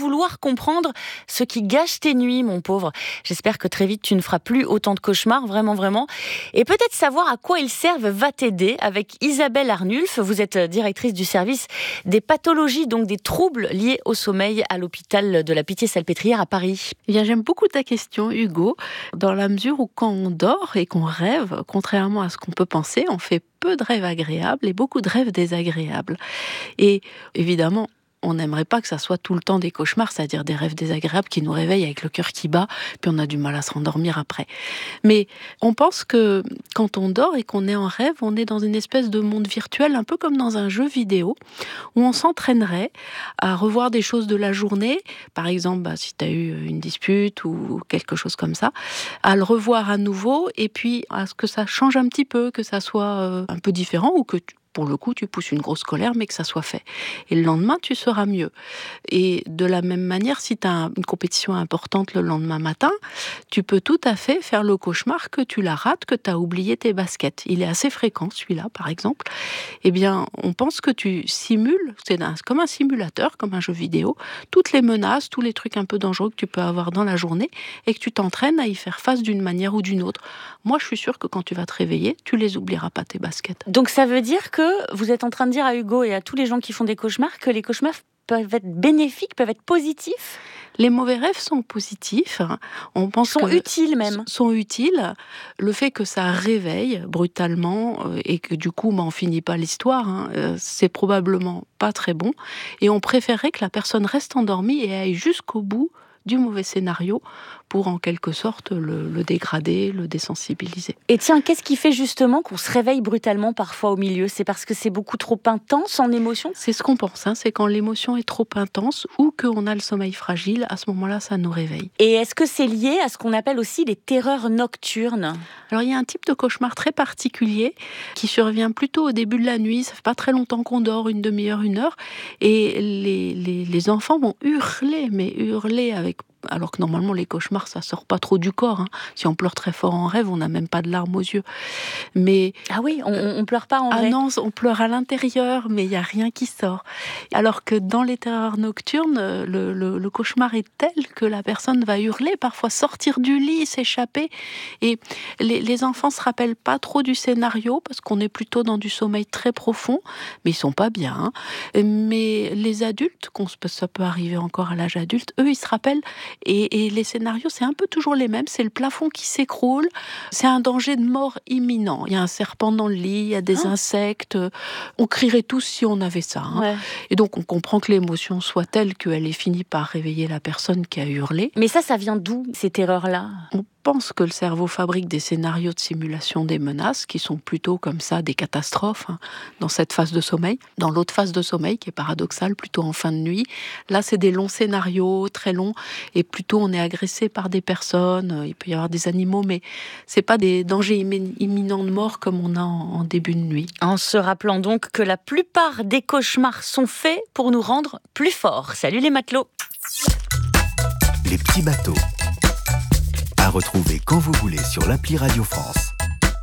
vouloir comprendre ce qui gâche tes nuits, mon pauvre. J'espère que très vite tu ne feras plus autant de cauchemars, vraiment, vraiment. Et peut-être savoir à quoi ils servent va t'aider avec Isabelle Arnulf. Vous êtes directrice du service des pathologies, donc des troubles liés au sommeil à l'hôpital de la Pitié-Salpêtrière à Paris. Eh bien, j'aime beaucoup ta question, Hugo, dans la mesure où quand on dort et qu'on rêve, contrairement à ce qu'on peut penser, on fait peu de rêves agréables et beaucoup de rêves désagréables. Et évidemment, on n'aimerait pas que ça soit tout le temps des cauchemars, c'est-à-dire des rêves désagréables qui nous réveillent avec le cœur qui bat, puis on a du mal à se rendormir après. Mais on pense que quand on dort et qu'on est en rêve, on est dans une espèce de monde virtuel, un peu comme dans un jeu vidéo, où on s'entraînerait à revoir des choses de la journée, par exemple si tu as eu une dispute ou quelque chose comme ça, à le revoir à nouveau, et puis à ce que ça change un petit peu, que ça soit un peu différent, ou que pour le coup, tu pousses une grosse colère, mais que ça soit fait. Et le lendemain, tu seras mieux. Et de la même manière, si tu as une compétition importante le lendemain matin, tu peux tout à fait faire le cauchemar que tu la rates, que tu as oublié tes baskets. Il est assez fréquent, celui-là, par exemple. Eh bien, on pense que tu simules, comme un simulateur, comme un jeu vidéo, toutes les menaces, tous les trucs un peu dangereux que tu peux avoir dans la journée, et que tu t'entraînes à y faire face d'une manière ou d'une autre. Moi, je suis sûre que quand tu vas te réveiller, tu les oublieras pas, tes baskets. Donc ça veut dire que vous êtes en train de dire à Hugo et à tous les gens qui font des cauchemars que les cauchemars peuvent être bénéfiques, peuvent être positifs? Les mauvais rêves sont positifs. On pense sont utiles même. Sont utiles. Le fait que ça réveille brutalement et que du coup, on finit pas l'histoire, c'est probablement pas très bon. Et on préférerait que la personne reste endormie et aille jusqu'au bout du mauvais scénario pour en quelque sorte le dégrader, le désensibiliser. Et tiens, qu'est-ce qui fait justement qu'on se réveille brutalement parfois au milieu? C'est parce que c'est beaucoup trop intense en émotion? C'est ce qu'on pense, c'est quand l'émotion est trop intense ou qu'on a le sommeil fragile, à ce moment-là, ça nous réveille. Et est-ce que c'est lié à ce qu'on appelle aussi les terreurs nocturnes? Alors, il y a un type de cauchemar très particulier qui survient plutôt au début de la nuit. Ça fait pas très longtemps qu'on dort, une demi-heure, une heure. Et les enfants vont hurler alors que normalement les cauchemars ça sort pas trop du corps. Si on pleure très fort en rêve, on n'a même pas de larmes aux yeux. Mais ah oui, on pleure pas en rêve. Ah non, on pleure à l'intérieur, mais il y a rien qui sort. Alors que dans les terreurs nocturnes, le cauchemar est tel que la personne va hurler, parfois sortir du lit, s'échapper. Et les enfants se rappellent pas trop du scénario parce qu'on est plutôt dans du sommeil très profond, mais ils sont pas bien. Mais les adultes, ça peut arriver encore à l'âge adulte, eux ils se rappellent. Et les scénarios, c'est un peu toujours les mêmes. C'est le plafond qui s'écroule. C'est un danger de mort imminent. Il y a un serpent dans le lit, il y a des insectes. On crierait tous si on avait ça. Ouais. Et donc, on comprend que l'émotion soit telle qu'elle ait fini par réveiller la personne qui a hurlé. Mais ça vient d'où, ces terreurs-là ? On pense que le cerveau fabrique des scénarios de simulation des menaces qui sont plutôt comme ça des catastrophes dans cette phase de sommeil. Dans l'autre phase de sommeil, qui est paradoxale, plutôt en fin de nuit, là c'est des longs scénarios, très longs, et plutôt on est agressé par des personnes, il peut y avoir des animaux, mais c'est pas des dangers imminents de mort comme on a en début de nuit. En se rappelant donc que la plupart des cauchemars sont faits pour nous rendre plus forts. Salut les matelots. Les petits bateaux. À retrouver quand vous voulez sur l'appli Radio France.